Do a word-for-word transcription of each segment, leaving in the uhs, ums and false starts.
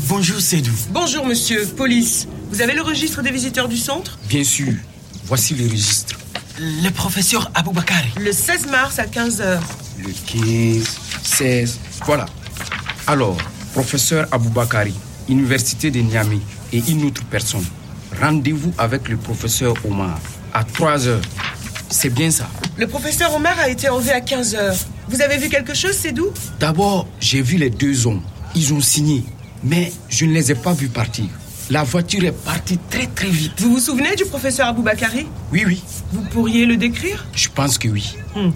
Bonjour, Seydou. Bonjour, monsieur. Police. Vous avez le registre des visiteurs du centre? Bien sûr. Voici le registre. Le professeur Aboubakari. Le seize mars à quinze heures. Le quinze, seize... Voilà. Alors, professeur Aboubakari, Université de Niamey et une autre personne. Rendez-vous avec le professeur Omar à trois heures. C'est bien ça? Le professeur Omar a été enlevé à quinze heures. Vous avez vu quelque chose, Seydou? D'abord, j'ai vu les deux hommes. Ils ont signé, mais je ne les ai pas vus partir. La voiture est partie très très vite. Vous vous souvenez du professeur Aboubakari? Oui, oui. Vous pourriez le décrire? Je pense que oui. Hmm.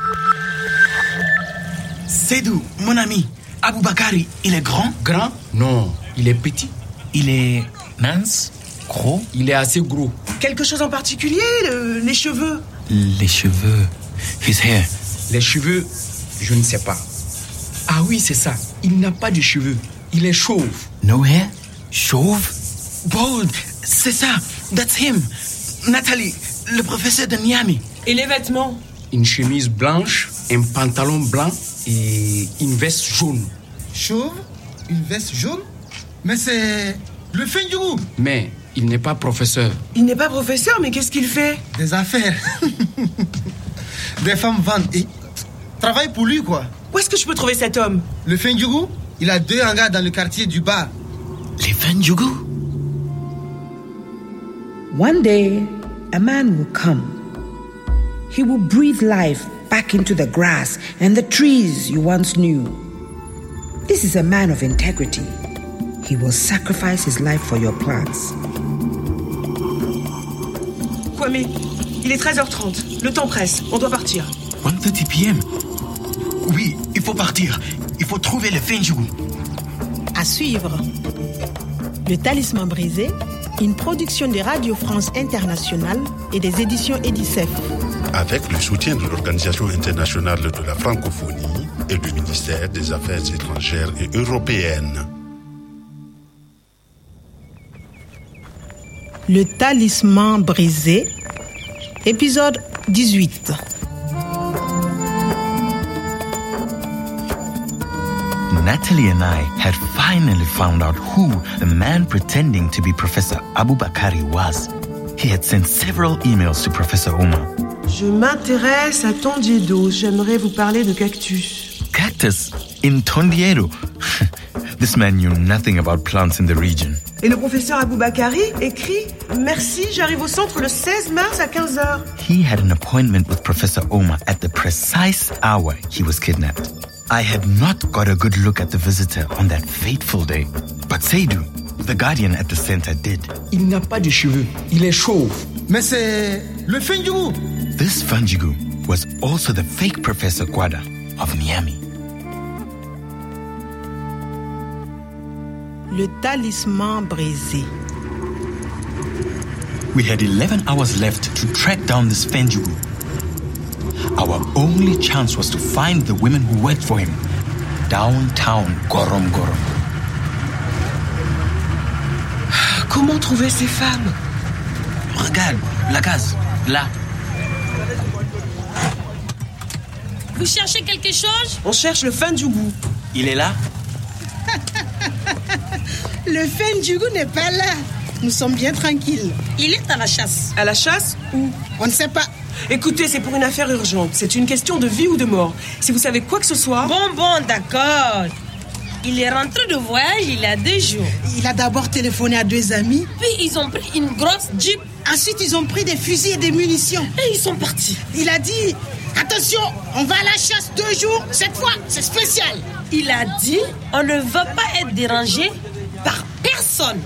Seydou, mon ami, Aboubakari, il est grand? Grand? Non, il est petit. Il est mince? Gros? Il est assez gros. Quelque chose en particulier? le, Les cheveux? Les cheveux. His hair. Les cheveux, je ne sais pas. Ah oui, c'est ça. Il n'a pas de cheveux. Il est chauve. No hair? Chauve? Bald. C'est ça. That's him. Nathalie, le professeur de Niamey. Et les vêtements? Une chemise blanche, un pantalon blanc et une veste jaune. Chauve? Une veste jaune? Mais c'est le Fendjougou. Mais il n'est pas professeur. Il n'est pas professeur, mais qu'est-ce qu'il fait? Des affaires. Des femmes vendent et travaillent pour lui, quoi. Où est-ce que je peux trouver cet homme? Le Fendjougou, il a deux hangars dans le quartier du bar. Les Fendjougou? One day, a man will come. He will breathe life back into the grass and the trees you once knew. This is a man of integrity. He will sacrifice his life for your plans. Kwame, il est treize heures trente. Le temps presse. On doit partir. one thirty p.m. Oui, il faut partir. Il faut trouver le Fendjougou. À suivre. Le Talisman brisé, une production de Radio France Internationale et des éditions Edicef. Avec le soutien de l'Organisation internationale de la francophonie et du ministère des Affaires étrangères et européennes. Le Talisman brisé, épisode dix-huit. Natalie and I had finally found out who the man pretending to be Professor Aboubakari was. He had sent several emails to Professor Omar. Je m'intéresse à Tondiedo. J'aimerais vous parler de cactus. Cactus in Tondiedo. This man knew nothing about plants in the region. Et le professeur Aboubakari écrit « Merci, j'arrive au centre le seize mars à quinze heures. » He had an appointment with Professor Omar at the precise hour he was kidnapped. I had not got a good look at the visitor on that fateful day. But Seydou, the guardian at the center, did. Il n'a pas de cheveux. Il est chauve. Mais c'est le Fendjougou. This Fendjougou was also the fake Professor Gwada of Niamey. Le Talisman brisé. We had eleven hours left to track down this Fendjougou. Our only chance was to find the women who worked for him. Downtown Gorom Gorom. Comment trouver ces femmes? Regarde, la case, là. Vous cherchez quelque chose? On cherche le Fendjougou. Il est là? Le Fendjougou n'est pas là. Nous sommes bien tranquilles. Il est à la chasse. À la chasse? Où? On ne sait pas. Écoutez, c'est pour une affaire urgente. C'est une question de vie ou de mort. Si vous savez quoi que ce soit... Bon, bon, d'accord. Il est rentré de voyage il y a deux jours. Il a d'abord téléphoné à deux amis. Puis ils ont pris une grosse jeep. Ensuite, ils ont pris des fusils et des munitions. Et ils sont partis. Il a dit, attention, on va à la chasse deux jours. Cette fois, c'est spécial. Il a dit, on ne va pas être dérangé par personne.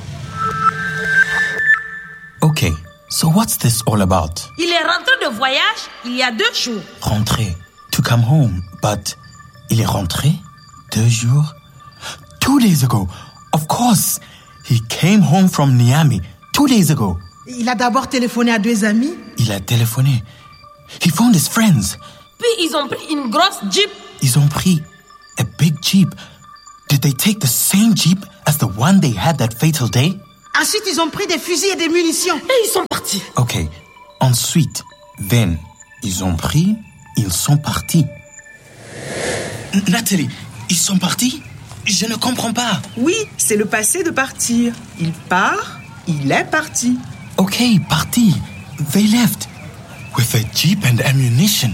Okay, so what's this all about? Il est rentré de voyage il y a deux jours. Rentré, to come home, but il est rentré deux jours? Two days ago, of course. He came home from Niamey two days ago. Il a d'abord téléphoné à deux amis. Il a téléphoné. He phoned his friends. Puis ils ont pris une grosse jeep. Ils ont pris a big jeep. Did they take the same jeep as the one they had that fatal day? Ensuite, ils ont pris des fusils et des munitions. Et ils sont partis. Okay. Ensuite, then, ils ont pris, ils sont partis. Nathalie, ils sont partis? Je ne comprends pas. Oui, c'est le passé de partir. Il part, il est parti. Okay, parti. They left. With a jeep and ammunition.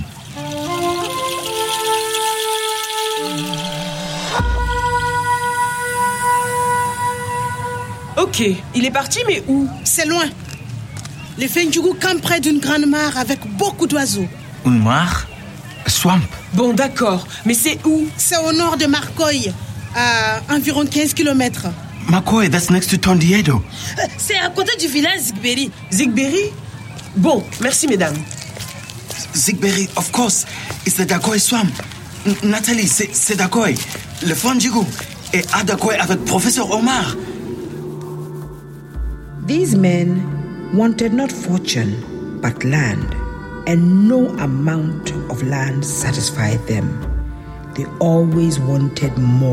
Ok, il est parti, mais où? C'est loin. Les Fendjougou campent près d'une grande mare avec beaucoup d'oiseaux. Une mare? A swamp. Bon, d'accord, mais c'est où? C'est au nord de Marcoy, à environ quinze kilomètres. Makoy, that's next to Tondiedo. C'est à côté du village Zigberi. Zigberi? Bon, merci, mesdames. Zigberi, of course. It's the Dakoy swamp. N- Nathalie, c'est, c'est Dakoy. Le Fondjougou est à Dakoy avec Professeur Omar. These men wanted not fortune, but land, and no amount of land satisfied them. They always wanted more.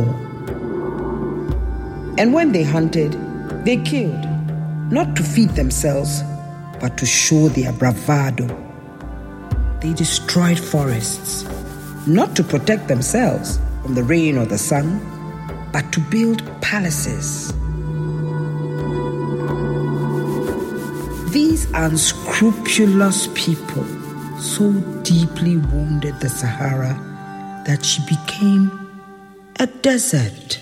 And when they hunted, they killed, not to feed themselves, but to show their bravado. They destroyed forests, not to protect themselves from the rain or the sun, but to build palaces. These unscrupulous people so deeply wounded the Sahara that she became a desert.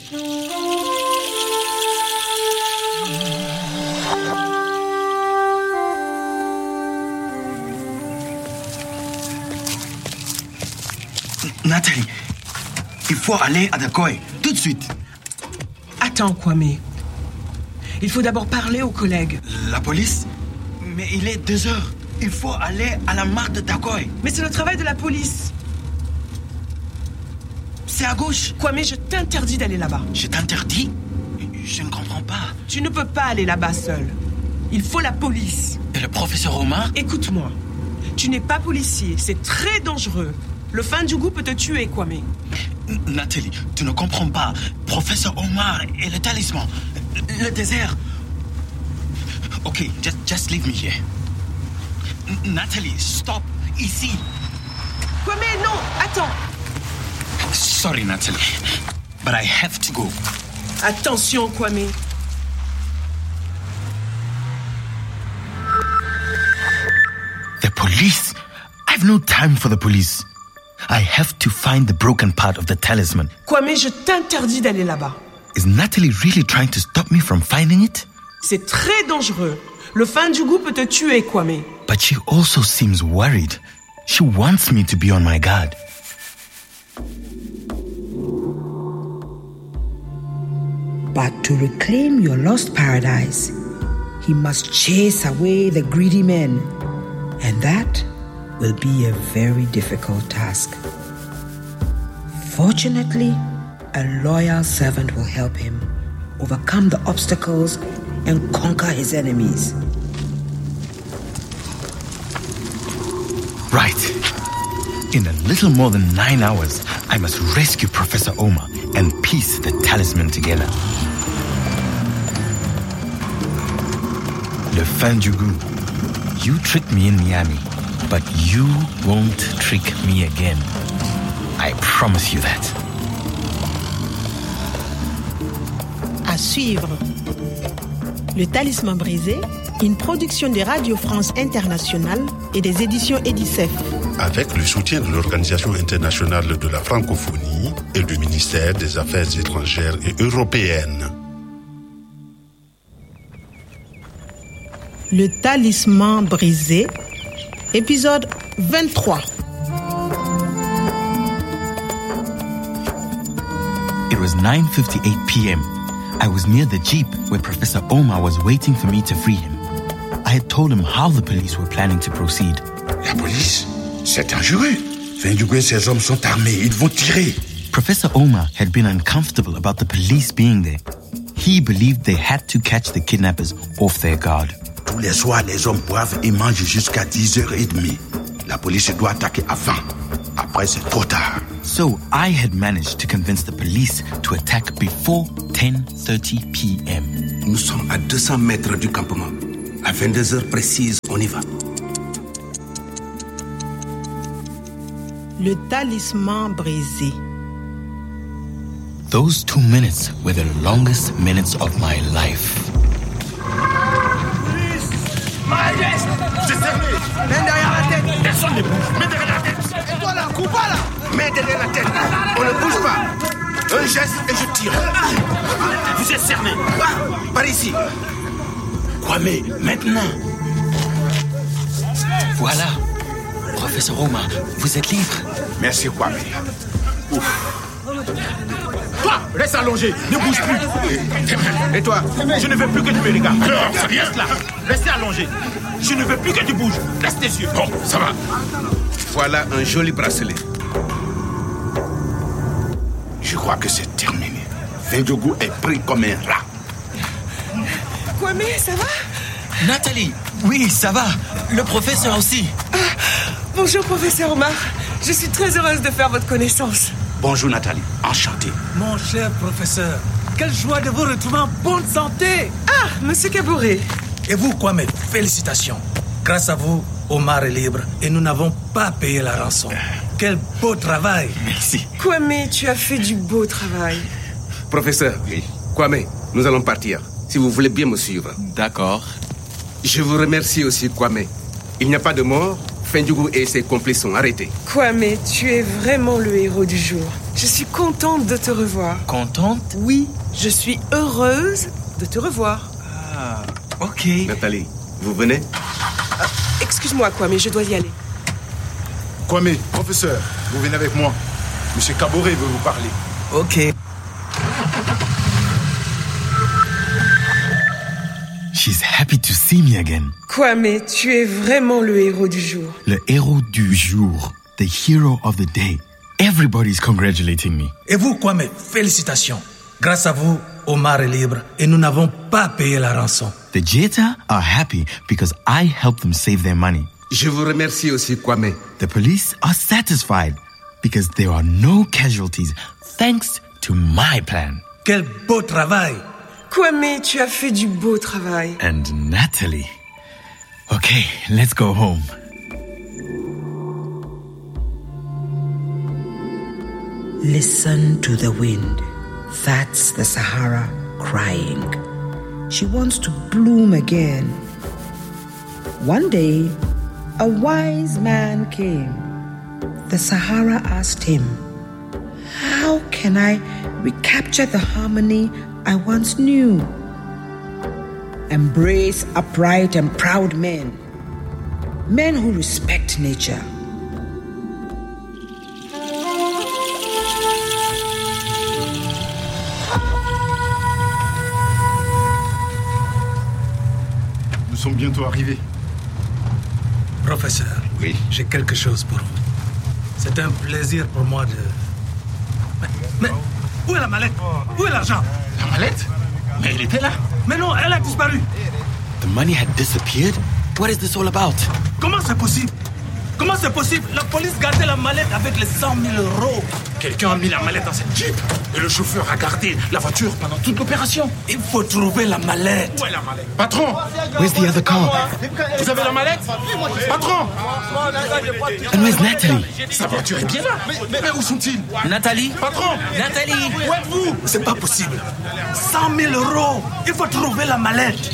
Nathalie, il faut aller à Dakoy, tout de suite. Attends, Kwame. Il faut d'abord parler aux collègues. La police? Mais il est deux heures. Il faut aller à la mare de Dakoy. Mais c'est le travail de la police. C'est à gauche. Kwame, je t'interdis d'aller là-bas. Je t'interdis? Je ne comprends pas. Tu ne peux pas aller là-bas seul. Il faut la police. Et le professeur Omar? Écoute-moi. Tu n'es pas policier. C'est très dangereux. Le Fendjougou peut te tuer, Kwame. Nathalie, tu ne comprends pas. Professeur Omar et le talisman. Le désert. Ok, just, just leave me here. Nathalie, stop. Ici. Kwame, non, attends. Sorry, Nathalie. But I have to go. Attention, Kwame. The police? I've no time for the police. I have to find the broken part of the talisman. Kwame, je t'interdis d'aller là-bas. Is Nathalie really trying to stop me from finding it? C'est très dangereux. Le Fendjougou peut te tuer, Kwame. But she also seems worried. She wants me to be on my guard. But to reclaim your lost paradise, he must chase away the greedy men. And that will be a very difficult task. Fortunately, a loyal servant will help him overcome the obstacles and conquer his enemies. Right. In a little more than nine hours, I must rescue Professor Omar and piece the talisman together. Le Fendjougou, you tricked me in Miami, but you won't trick me again. I promise you that. À suivre. Le Talisman brisé, une production de Radio France Internationale et des éditions Edicef. Avec le soutien de l'Organisation internationale de la francophonie et du ministère des Affaires étrangères et européennes. Le Talisman brisé, épisode vingt-trois. It was nine fifty-eight p.m. I was near the jeep where Professor Omar was waiting for me to free him. I had told him how the police were planning to proceed. La police? C'est dangereux. Fendjougou et ses hommes sont armés. Ils vont tirer. Professor Omar had been uncomfortable about the police being there. He believed they had to catch the kidnappers off their guard. Tous les soirs, les hommes boivent et mangent jusqu'à dix heures trente. La police doit attaquer avant. Après, c'est trop tard. So I had managed to convince the police to attack before ten thirty p.m. Nous sommes à deux cents mètres du campement. À vingt-deux heures précises, on y va. Le Talisman brisé. Those two minutes were the longest minutes of my life. C'est fermé. Main derrière la tête. Personne ne bouge. Main derrière la tête. Et toi là, coupe pas là. Main derrière la tête. On ne bouge pas. Un geste et je tire. Vous êtes cerné. Par ici. Kwame, maintenant. Voilà. Professeur Ouma, vous êtes libre. Merci, Kwame. Ouf. Toi, reste allongé, ne bouge plus. Et toi, je ne veux plus que tu me regardes. Alors, ça vient Reste là, restez allongé. Je ne veux plus que tu bouges. Reste tes yeux. Bon, ça va. Voilà un joli bracelet. Je crois que c'est terminé. Fendjougou est pris comme un rat. Kwame, ça va? Nathalie, oui, ça va. Le professeur aussi. Ah, bonjour, professeur Omar. Je suis très heureuse de faire votre connaissance. Bonjour, Nathalie. Enchanté. Mon cher professeur, quelle joie de vous retrouver en bonne santé. Ah, monsieur Kabouré. Et vous, Kwame, félicitations. Grâce à vous, Omar est libre et nous n'avons pas payé la rançon. Quel beau travail. Merci. Kwame, tu as fait du beau travail. Professeur, oui. Kwame, nous allons partir. Si vous voulez bien me suivre. D'accord. Je vous remercie aussi, Kwame. Il n'y a pas de mort. Fendjougou et ses complices sont arrêtés. Kwame, tu es vraiment le héros du jour. Je suis contente de te revoir. Contente? Oui, je suis heureuse de te revoir. Ah, ok. Nathalie, vous venez? Ah, excuse-moi, Kwame, je dois y aller. Kwame, professeur, vous venez avec moi. Monsieur Kaboré veut vous parler. Ok. She's happy to see me again. Kwame, tu es vraiment le héros du jour. Le héros du jour. The hero of the day. Everybody's congratulating me. Et vous, Kwame, félicitations. Grâce à vous, Omar est libre et nous n'avons pas payé la rançon. The Jeta are happy because I helped them save their money. Je vous remercie aussi, Kwame. The police are satisfied because there are no casualties thanks to my plan. Quel beau travail. Kwame, tu as fait du beau travail. And Nathalie. Okay, let's go home. Listen to the wind. That's the Sahara crying. She wants to bloom again. One day, a wise man came. The Sahara asked him, "How can I recapture the harmony I once knew?" Embrace upright and proud men, men who respect nature. Nous sommes bientôt arrivés. Professeur, oui. J'ai quelque chose pour vous. C'est un plaisir pour moi de... Mais, mais où est la mallette? Où est l'argent? La mallette? Mais elle était là. Mais non, elle a disparu. The money had disappeared? What is this all about? Comment c'est possible? Comment c'est possible? La police gardait la mallette avec les cent mille euros. Quelqu'un a mis la mallette dans cette Jeep et le chauffeur a gardé la voiture pendant toute l'opération. Il faut trouver la mallette. Où est la mallette? Patron! Where's the other car? Vous avez la mallette? Patron! And where's Nathalie? Sa voiture est bien là. Mais, mais, mais où sont-ils? Nathalie? Patron! Nathalie! Où êtes-vous? C'est pas possible. cent mille euros. Il faut trouver la mallette.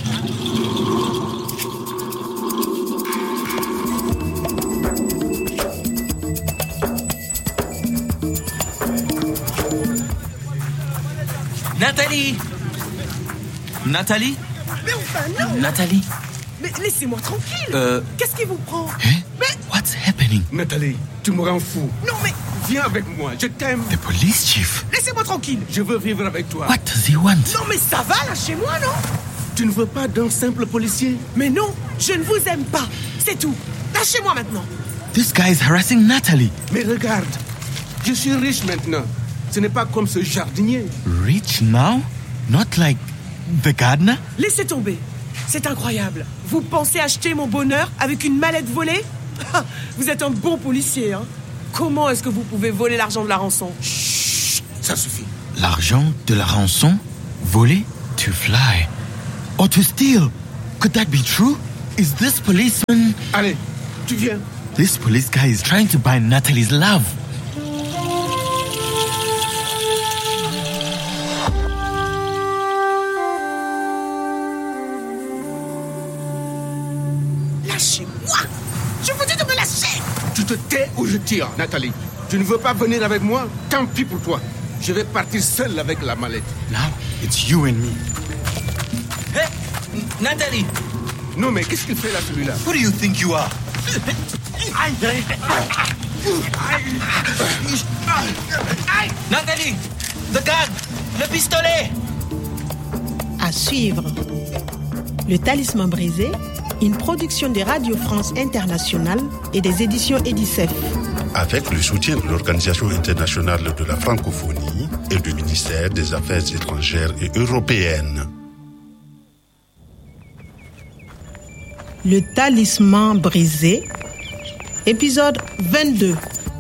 Nathalie! Nathalie? Mais enfin, non! Nathalie? Mais laissez-moi tranquille! Euh... Qu'est-ce qui vous prend? Hein? Mais... What's happening? Nathalie, tu me rends fou. Non, mais... Viens avec moi, je t'aime. The police chief? Laissez-moi tranquille! Je veux vivre avec toi. What does he want? Non, mais ça va, lâchez-moi, non? Tu ne veux pas d'un simple policier? Mais non, je ne vous aime pas. C'est tout. Lâchez-moi maintenant. This guy is harassing Nathalie. Mais regarde, je suis riche maintenant. Ce n'est pas comme ce jardinier. Rich now? Not like the gardener? Laissez tomber. C'est incroyable. Vous pensez acheter mon bonheur avec une mallette volée? Vous êtes un bon policier, hein? Comment est-ce que vous pouvez voler l'argent de la rançon? Chut, ça suffit. L'argent de la rançon? Voler? To fly? Or to steal? Could that be true? Is this policeman... Allez, tu viens. This police guy is trying to buy Nathalie's love. Lâchez-moi! Je vous dis de me lâcher! Tu te tais ou je tire, Nathalie. Tu ne veux pas venir avec moi? Tant pis pour toi. Je vais partir seul avec la mallette. Now, it's you and me. Hey, Nathalie! Non, mais qu'est-ce qu'il fait là, celui-là? Who do you think you are? Nathalie! The gun! Le pistolet! À suivre. Le Talisman brisé, une production de Radio France Internationale et des éditions Edicef. Avec le soutien de l'Organisation internationale de la francophonie et du ministère des Affaires étrangères et européennes. Le Talisman brisé, épisode vingt-deux.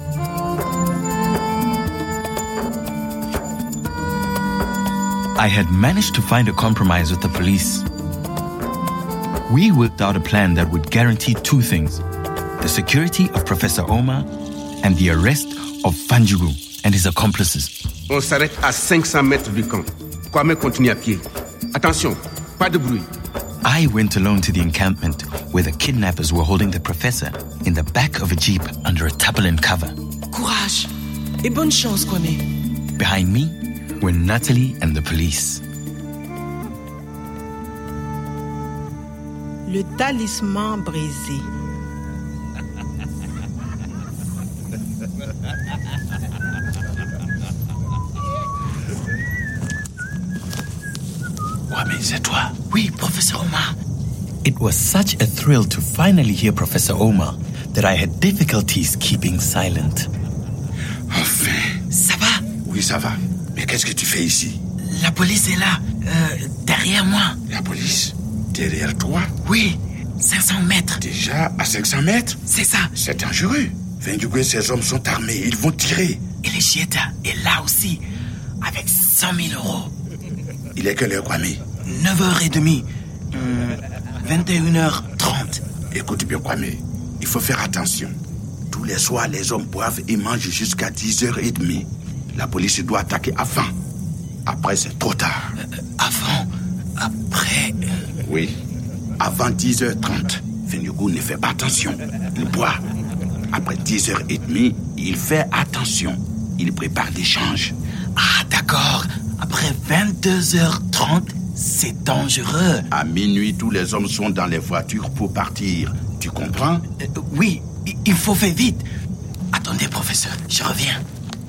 I had managed to find a compromise with the police. We worked out a plan that would guarantee two things: the security of Professor Omar and the arrest of Fanjugu and his accomplices. On s'arrête à cinq cents mètres du camp. Kwame continue à pied. Attention, pas de bruit. I went alone to the encampment where the kidnappers were holding the professor in the back of a jeep under a tarpaulin cover. Courage et bonne chance, Kwame. Behind me were Natalie and the police. Le Talisman brisé. Ouais, mais c'est toi? Oui, Professor Omar. It was such a thrill to finally hear Professor Omar that I had difficulties keeping silent. Enfin. Ça va? Oui, ça va. Mais qu'est-ce que tu fais ici? La police est là, euh, derrière moi. La police? Derrière toi? Oui, cinq cents mètres. Déjà à cinq cents mètres? C'est ça. C'est dangereux. Fanjugu et ses hommes sont armés, ils vont tirer. Et le Chieta est là aussi, avec cent mille euros. Il est quelle heure, Kwame? neuf heures trente. Hum, vingt et une heures trente. Écoute bien, Kwame. Il faut faire attention. Tous les soirs, les hommes boivent et mangent jusqu'à dix heures trente. La police doit attaquer avant. Après, c'est trop tard. Euh, avant? Après? Euh... Oui. Avant dix heures trente. Fanjugu ne fait pas attention. Il boit. Après dix heures trente, il fait attention. Il prépare l'échange. Ah, d'accord. Après vingt-deux heures trente, c'est dangereux. À minuit, tous les hommes sont dans les voitures pour partir. Tu comprends? euh, Oui, il faut faire vite. Attendez, professeur, je reviens.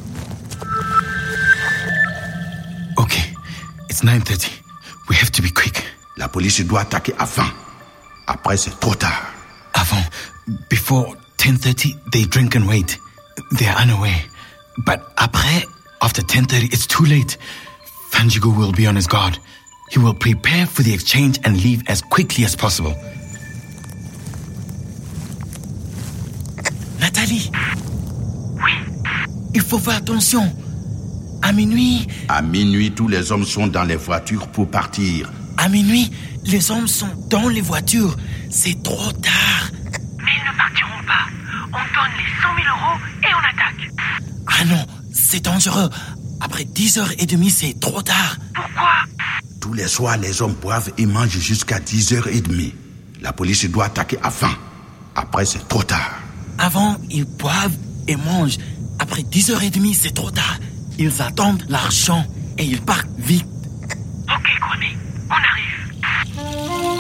Okay, it's nine thirty. We have to be quick. La police doit attaquer avant. Après, c'est trop tard. Avant, before ten thirty, they drink and wait. They are unaware. But après, after ten thirty, it's too late. Fanjugu will be on his guard. He will prepare for the exchange and leave as quickly as possible. Nathalie. Oui. Il faut faire attention. À minuit... À minuit, tous les hommes sont dans les voitures pour partir. À minuit, les hommes sont dans les voitures. C'est trop tard. Mais ils ne partiront pas. On donne les cent mille euros et on attaque. Ah non, c'est dangereux. Après dix heures trente, c'est trop tard. Pourquoi? Tous les soirs, les hommes boivent et mangent jusqu'à dix heures trente. La police doit attaquer avant. Après, c'est trop tard. Avant, ils boivent et mangent. Après dix heures trente, c'est trop tard. Ils attendent l'argent et ils partent vite. Ok, Kwame, on arrive.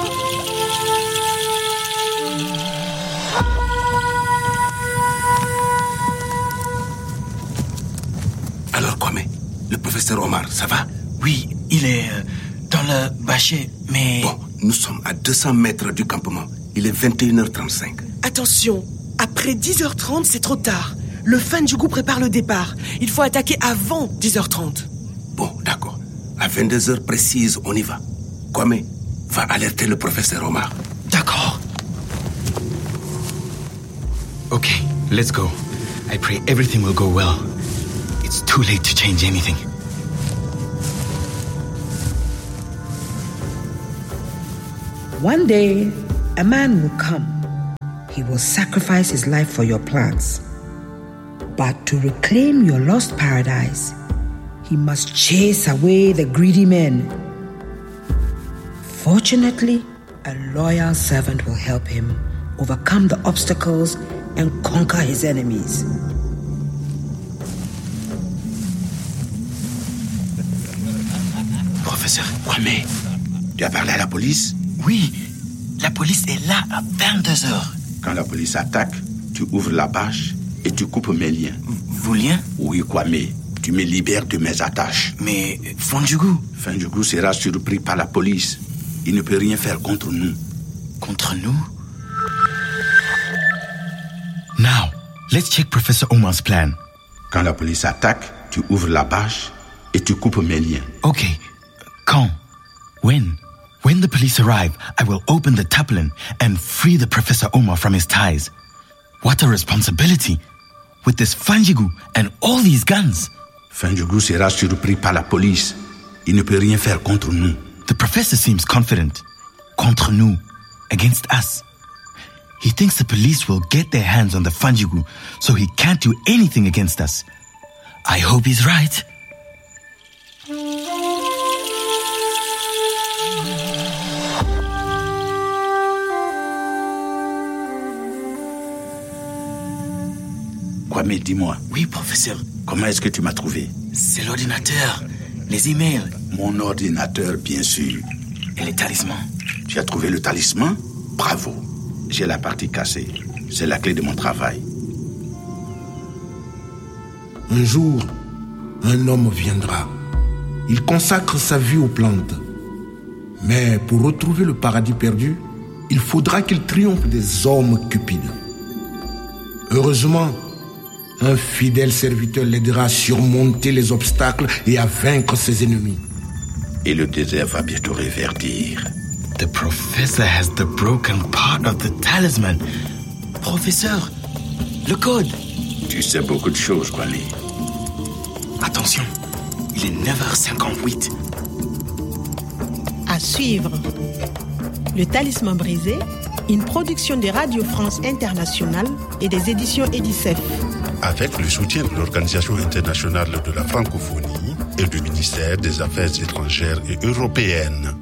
Alors, Kwame, le professeur Omar, ça va? Oui, il est euh, dans le bâcher, mais... Bon, nous sommes à deux cents mètres du campement. Il est vingt et une heures trente-cinq. Attention, après dix heures trente, c'est trop tard. Le Fanjugu prépare le départ. Il faut attaquer avant dix heures trente. Bon, d'accord. À vingt-deux heures précises, on y va. Kwame, va alerter le professeur Omar. D'accord. Okay, let's go. I pray everything will go well. It's too late to change anything. One day, a man will come. He will sacrifice his life for your plans. But to reclaim your lost paradise, he must chase away the greedy men. Fortunately, a loyal servant will help him overcome the obstacles, and conquer his enemies. Professeur Kwame, tu as parlé à la police? Oui, la police est là à vingt-deux heures. Quand la police attaque, tu ouvres la bâche et tu coupes mes liens. Vos liens? Oui, Kwame, tu me libères de mes attaches. Mais Fandjougou? Fandjougou sera surpris par la police. Il ne peut rien faire contre nous. Contre nous? Now, let's check Professor Omar's plan. Quand la police attaque, tu ouvres la bâche et tu coupes mes liens. Okay. Quand? When? When the police arrive, I will open the Taplin and free the Professor Omar from his ties. What a responsibility! With this Fandjougou and all these guns. Fandjougou sera surpris par la police. Il ne peut rien faire contre nous. The professor seems confident. Contre nous. Against us. He thinks the police will get their hands on the Fandjougou, so he can't do anything against us. I hope he's right. Kwame, dis-moi. Oui, professeur. Comment est-ce que tu m'as trouvé? C'est l'ordinateur, les emails. Mon ordinateur, bien sûr. Et les talismans. Tu as trouvé le talisman? Bravo. J'ai la partie cassée. C'est la clé de mon travail. Un jour, un homme viendra. Il consacre sa vie aux plantes. Mais pour retrouver le paradis perdu, il faudra qu'il triomphe des hommes cupides. Heureusement, un fidèle serviteur l'aidera à surmonter les obstacles et à vaincre ses ennemis. Et le désert va bientôt reverdir. The professor has the broken part of the talisman. Professeur, le code. Tu sais beaucoup de choses, Kwame. Attention, il est neuf heures cinquante-huit. À suivre. Le Talisman brisé, une production de Radio France Internationale et des éditions Edicef. Avec le soutien de l'Organisation internationale de la francophonie et du ministère des Affaires étrangères et européennes.